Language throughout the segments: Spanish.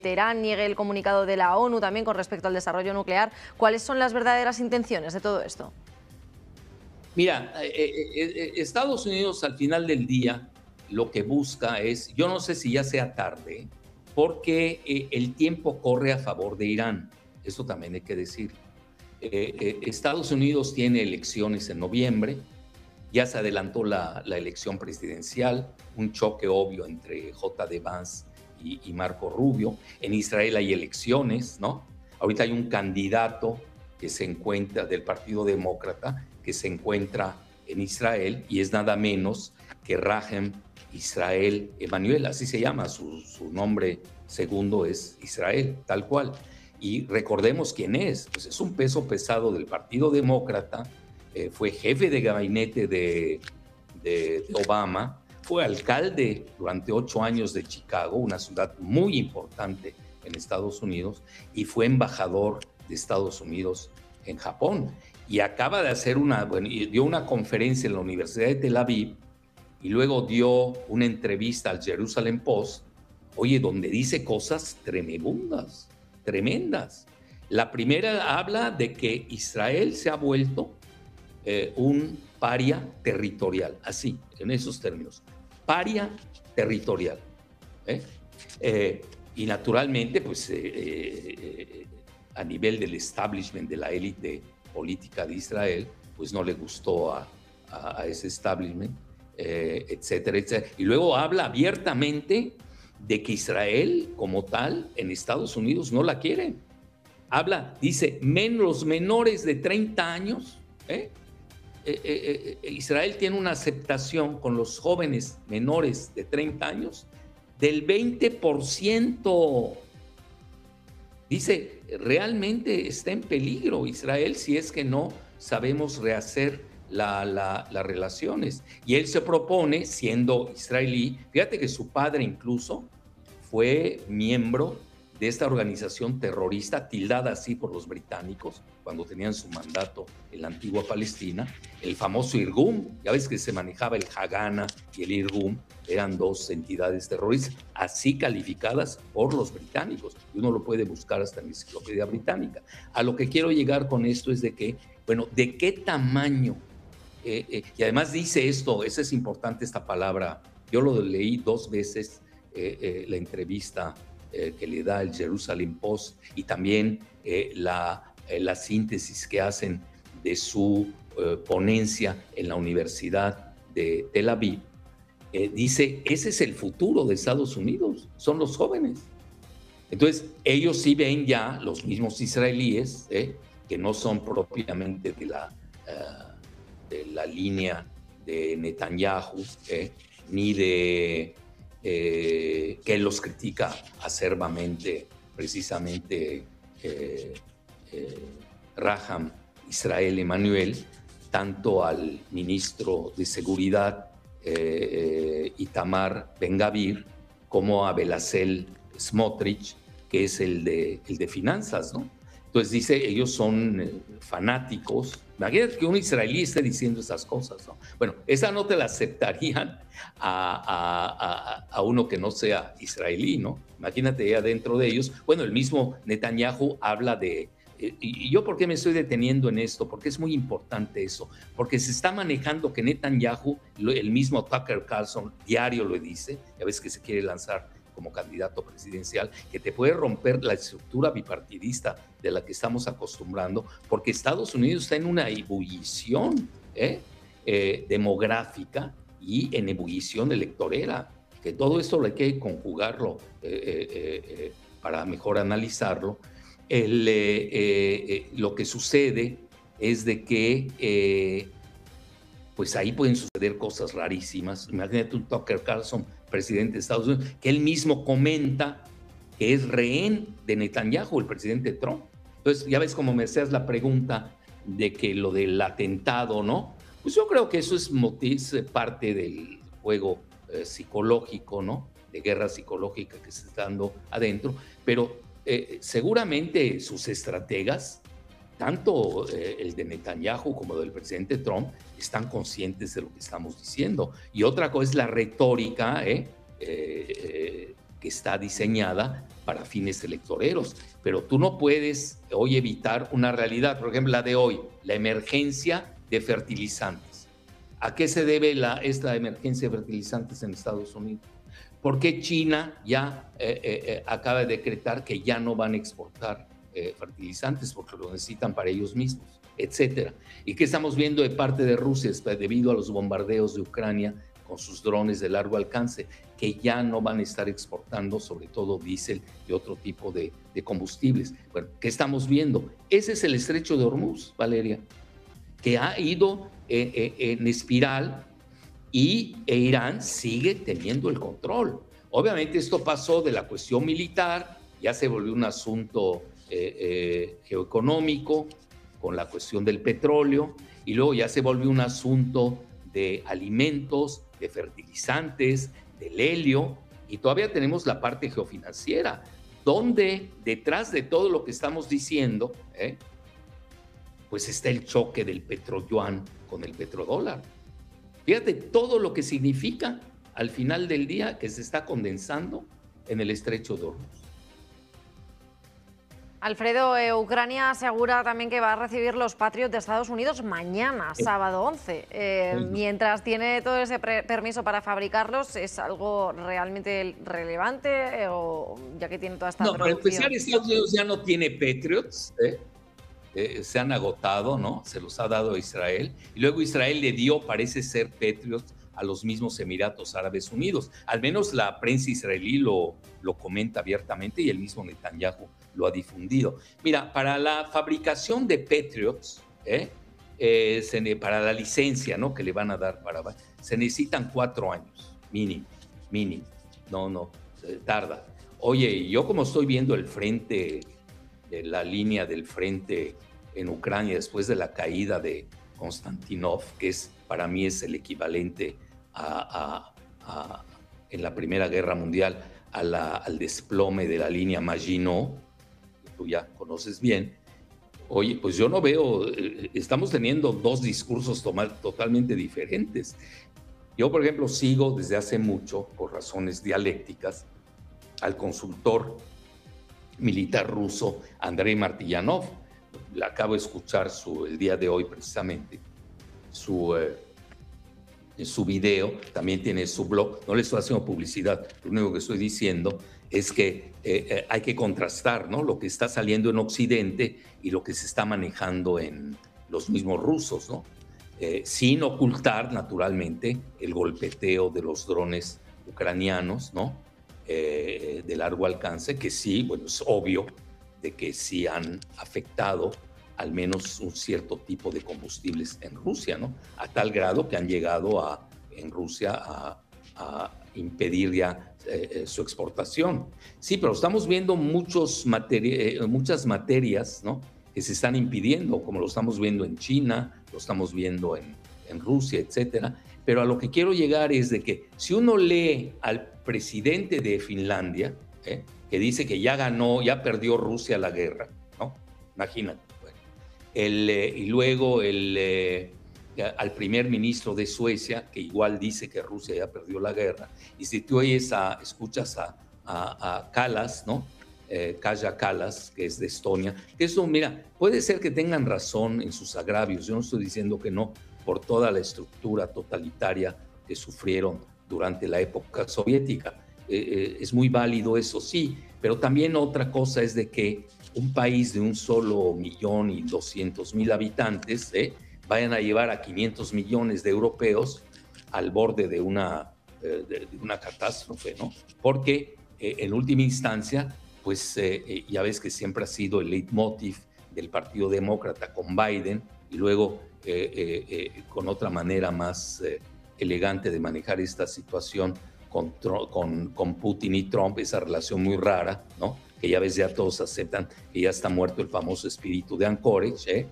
Teherán niegue el comunicado de la ONU también con respecto al desarrollo nuclear. ¿Cuáles son las verdaderas intenciones de todo esto? Mira, Estados Unidos al final del día lo que busca es, yo no sé si ya sea tarde, porque el tiempo corre a favor de Irán, eso también hay que decir. Estados Unidos tiene elecciones en noviembre, ya se adelantó la elección presidencial, un choque obvio entre J.D. Vance y Marco Rubio. En Israel hay elecciones, ¿no? Ahorita hay un candidato que se encuentra del Partido Demócrata, que se encuentra en Israel y es nada menos que Rahem Israel Emanuel, así se llama, su nombre segundo es Israel, tal cual. Y recordemos quién es, pues es un peso pesado del Partido Demócrata, fue jefe de gabinete de Obama, fue alcalde durante 8 años de Chicago, una ciudad muy importante en Estados Unidos, y fue embajador de Estados Unidos en Japón. Y acaba de hacer dio una conferencia en la Universidad de Tel Aviv y luego dio una entrevista al Jerusalem Post, oye, donde dice cosas tremendas, tremendas. La primera habla de que Israel se ha vuelto un paria territorial, así, en esos términos, paria territorial. ¿eh? Y naturalmente, pues a nivel del establishment, de la élite política de Israel, pues no le gustó a ese establishment, etcétera, etcétera. Y luego habla abiertamente de que Israel, como tal, en Estados Unidos no la quiere. Habla, dice, los menores de 30 años, Israel tiene una aceptación con los jóvenes menores de 30 años del 20%. Dice, realmente está en peligro Israel si es que no sabemos rehacer las relaciones. Y él se propone, siendo israelí, fíjate que su padre incluso fue miembro de esta organización terrorista, tildada así por los británicos, cuando tenían su mandato en la antigua Palestina, el famoso Irgun. Ya ves que se manejaba el Haganah y el Irgun, eran dos entidades terroristas, así calificadas por los británicos. Y uno lo puede buscar hasta en la enciclopedia británica. A lo que quiero llegar con esto es de que, bueno, ¿de qué tamaño? Y además dice esto, esa es importante esta palabra, yo lo leí 2 veces, la entrevista que le da el Jerusalem Post y también la síntesis que hacen de su ponencia en la Universidad de Tel Aviv, dice, ese es el futuro de Estados Unidos, son los jóvenes. Entonces, ellos sí ven ya, los mismos israelíes, que no son propiamente de la línea de Netanyahu, ni de que los critica acerbamente, precisamente Rahem Israel Emanuel, tanto al ministro de Seguridad Itamar Ben-Gavir, como a Bezalel Smotrich, que es el de finanzas, ¿no? Entonces dice, ellos son fanáticos. Imagínate que un israelí esté diciendo esas cosas, ¿no? Bueno, esa no te la aceptarían a uno que no sea israelí, ¿no? Imagínate ya dentro de ellos. Bueno, el mismo Netanyahu habla de... ¿Y yo por qué me estoy deteniendo en esto? Porque es muy importante eso. Porque se está manejando que Netanyahu, el mismo Tucker Carlson, diario lo dice, ya ves que se quiere lanzar como candidato presidencial, que te puede romper la estructura bipartidista de la que estamos acostumbrando, porque Estados Unidos está en una ebullición demográfica y en ebullición electorera, que todo esto hay que conjugarlo para mejor analizarlo. Lo que sucede es de que pues ahí pueden suceder cosas rarísimas. Imagínate un Tucker Carlson, presidente de Estados Unidos, que él mismo comenta que es rehén de Netanyahu, el presidente Trump. Entonces, ya ves cómo me hacías la pregunta de que lo del atentado, ¿no? Pues yo creo que eso es parte del juego psicológico, ¿no? De guerra psicológica que se está dando adentro, pero seguramente sus estrategas, tanto el de Netanyahu como del presidente Trump, están conscientes de lo que estamos diciendo. Y otra cosa es la retórica que está diseñada para fines electoreros. Pero tú no puedes hoy evitar una realidad, por ejemplo, la de hoy, la emergencia de fertilizantes. ¿A qué se debe esta emergencia de fertilizantes en Estados Unidos? ¿Por qué China ya acaba de decretar que ya no van a exportar fertilizantes porque lo necesitan para ellos mismos, etcétera? ¿Y qué estamos viendo de parte de Rusia debido a los bombardeos de Ucrania con sus drones de largo alcance, que ya no van a estar exportando, sobre todo diésel y otro tipo de combustibles? Bueno, ¿qué estamos viendo? Ese es el estrecho de Hormuz, Valeria, que ha ido en espiral y Irán sigue teniendo el control. Obviamente esto pasó de la cuestión militar, ya se volvió un asunto geoeconómico con la cuestión del petróleo, y luego ya se volvió un asunto de alimentos, de fertilizantes, del helio, y todavía tenemos la parte geofinanciera, donde detrás de todo lo que estamos diciendo, pues está el choque del petroyuan con el petrodólar. Fíjate todo lo que significa al final del día que se está condensando en el estrecho de Hormuz. Alfredo, Ucrania asegura también que va a recibir los Patriot de Estados Unidos mañana, sábado 11. Mientras tiene todo ese permiso para fabricarlos, ¿es algo realmente relevante o ya que tiene toda esta producción? Para empezar, Estados Unidos ya no tiene Patriots, se han agotado, ¿no? Se los ha dado a Israel. Y luego Israel le dio, parece ser, Patriots a los mismos Emiratos Árabes Unidos. Al menos la prensa israelí lo comenta abiertamente y el mismo Netanyahu lo ha difundido. Mira, para la fabricación de Patriots, para la licencia, ¿no?, que le van a dar se necesitan 4 años, mínimo. No, tarda. Oye, yo como estoy viendo el frente, la línea del frente en Ucrania después de la caída de Konstantinov, que para mí es el equivalente en la Primera Guerra Mundial al desplome de la línea Maginot, que tú ya conoces bien. Oye, pues yo no veo, estamos teniendo dos discursos totalmente diferentes. Yo, por ejemplo, sigo desde hace mucho, por razones dialécticas, al consultor militar ruso Andrei Martillanov. Le acabo de escuchar el día de hoy precisamente su video, también tiene su blog. No le estoy haciendo publicidad, lo único que estoy diciendo es que hay que contrastar, ¿no?, lo que está saliendo en Occidente y lo que se está manejando en los mismos rusos, ¿no? Sin ocultar, naturalmente, el golpeteo de los drones ucranianos, ¿no?, de largo alcance, que sí, bueno, es obvio de que sí han afectado al menos un cierto tipo de combustibles en Rusia, ¿no?, a tal grado que han llegado en Rusia a impedir ya su exportación. Sí, pero estamos viendo muchas materias, ¿no?, que se están impidiendo, como lo estamos viendo en China, lo estamos viendo en Rusia, etcétera. Pero a lo que quiero llegar es de que si uno lee al presidente de Finlandia, que dice que ya perdió Rusia la guerra, ¿no? Imagínate. Bueno. Y luego al primer ministro de Suecia, que igual dice que Rusia ya perdió la guerra, y si tú escuchas a Kallas, ¿no?, Kaja Kallas, que es de Estonia, que eso, mira, puede ser que tengan razón en sus agravios, yo no estoy diciendo que no, por toda la estructura totalitaria que sufrieron durante la época soviética. Es muy válido eso, sí, pero también otra cosa es de que un país de 1.200.000 habitantes vayan a llevar a 500 millones de europeos al borde de una catástrofe, ¿no? Porque en última instancia, pues ya ves que siempre ha sido el leitmotiv del Partido Demócrata con Biden y luego con otra manera más elegante de manejar esta situación con Putin y Trump, esa relación muy rara, ¿no?, que ya ves, ya todos aceptan que ya está muerto el famoso espíritu de Anchorage.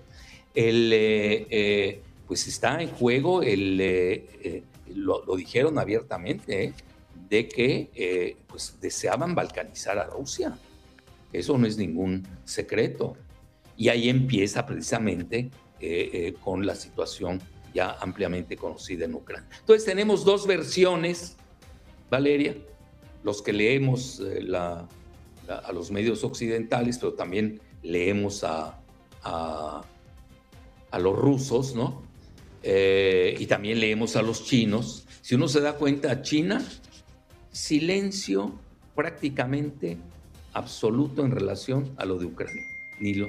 Pues está en juego, lo dijeron abiertamente, de que pues deseaban balcanizar a Rusia. Eso no es ningún secreto. Y ahí empieza precisamente con la situación ya ampliamente conocida en Ucrania. Entonces tenemos dos versiones, Valeria, los que leemos a los medios occidentales, pero también leemos a los rusos, ¿no? Y también leemos a los chinos. Si uno se da cuenta, China, silencio prácticamente absoluto en relación a lo de Ucrania.